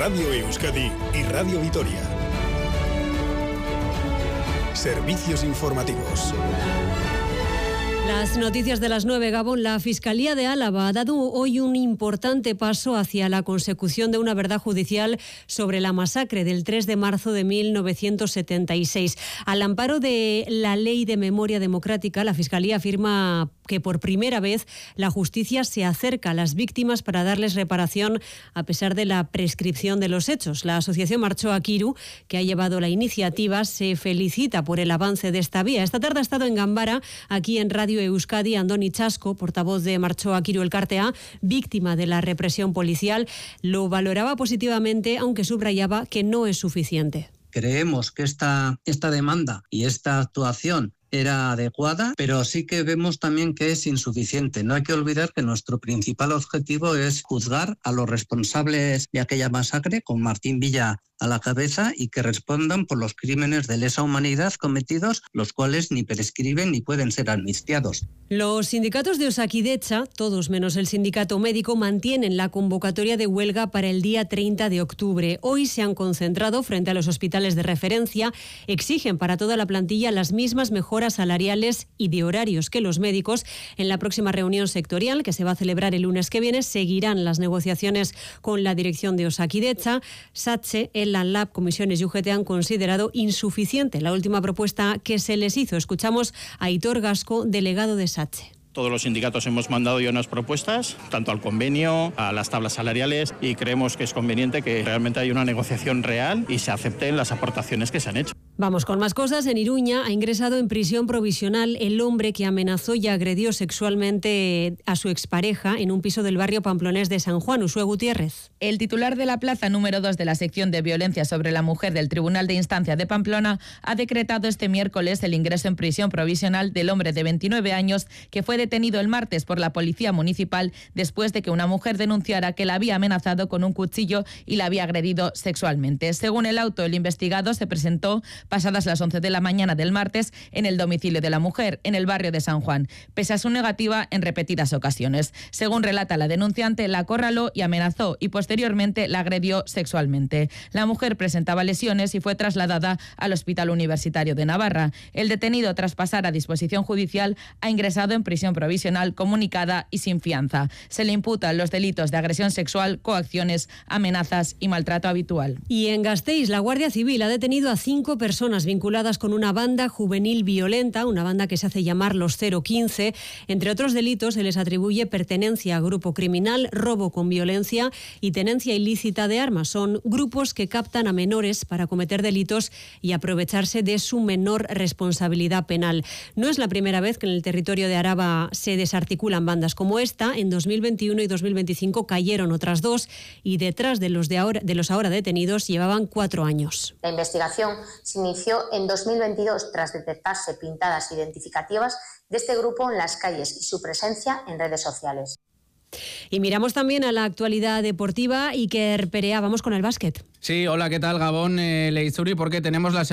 Radio Euskadi y Radio Vitoria. Servicios informativos. Las noticias de las 9, Gabón. La Fiscalía de Álava ha dado hoy un importante paso hacia la consecución de una verdad judicial sobre la masacre del 3 de marzo de 1976. Al amparo de la Ley de Memoria Democrática, la Fiscalía afirma que por primera vez la justicia se acerca a las víctimas para darles reparación a pesar de la prescripción de los hechos. La asociación Martxoa Kiru, que ha llevado la iniciativa, se felicita por el avance de esta vía. Esta tarde ha estado en Ganbara, aquí en Radio Euskadi, Andoni Chasco, portavoz de Martxoa Kiru Elkartea, víctima de la represión policial. Lo valoraba positivamente, aunque subrayaba que no es suficiente. Creemos que esta demanda y esta actuación era adecuada, pero sí que vemos también que es insuficiente. No hay que olvidar que nuestro principal objetivo es juzgar a los responsables de aquella masacre, con Martín Villa a la cabeza, y que respondan por los crímenes de lesa humanidad cometidos, los cuales ni prescriben ni pueden ser amnistiados. Los sindicatos de Osakidetza, todos menos el sindicato médico, mantienen la convocatoria de huelga para el día 30 de octubre. Hoy se han concentrado frente a los hospitales de referencia, exigen para toda la plantilla las mismas mejoras salariales y de horarios que los médicos. En la próxima reunión sectorial, que se va a celebrar el lunes que viene, seguirán las negociaciones con la dirección de Osakidetza. SATSE, el LANLAB, comisiones y UGT han considerado insuficiente la última propuesta que se les hizo. Escuchamos a Aitor Gasco, delegado de SATSE. Todos los sindicatos hemos mandado ya unas propuestas, tanto al convenio, a las tablas salariales, y creemos que es conveniente que realmente haya una negociación real y se acepten las aportaciones que se han hecho. Vamos con más cosas. En Iruña ha ingresado en prisión provisional el hombre que amenazó y agredió sexualmente a su expareja en un piso del barrio pamplonés de San Juan. Uxue Gutiérrez. El titular de la plaza número 2 de la sección de violencia sobre la mujer del Tribunal de Instancia de Pamplona ha decretado este miércoles el ingreso en prisión provisional del hombre de 29 años que fue detenido el martes por la policía municipal después de que una mujer denunciara que la había amenazado con un cuchillo y la había agredido sexualmente. Según el auto, el investigado se presentó pasadas las 11 de la mañana del martes en el domicilio de la mujer, en el barrio de San Juan, pese a su negativa en repetidas ocasiones. Según relata la denunciante, la acorraló y amenazó y posteriormente la agredió sexualmente. La mujer presentaba lesiones y fue trasladada al Hospital Universitario de Navarra. El detenido, tras pasar a disposición judicial, ha ingresado en prisión provisional comunicada y sin fianza. Se le imputan los delitos de agresión sexual, coacciones, amenazas y maltrato habitual. Y en Gasteiz, la Guardia Civil ha detenido a 5 personas vinculadas con una banda juvenil violenta, una banda que se hace llamar los 015. Entre otros delitos se les atribuye pertenencia a grupo criminal, robo con violencia y tenencia ilícita de armas. Son grupos que captan a menores para cometer delitos y aprovecharse de su menor responsabilidad penal. No es la primera vez que en el territorio de Araba se desarticulan bandas como esta. En 2021 y 2025 cayeron otras 2 y detrás de los ahora detenidos llevaban 4 años. La investigación se inició en 2022 tras detectarse pintadas identificativas de este grupo en las calles y su presencia en redes sociales. Y miramos también a la actualidad deportiva. Iker Perea, vamos con el básquet. Sí, hola, ¿qué tal, Gabón? Leizuri, porque tenemos la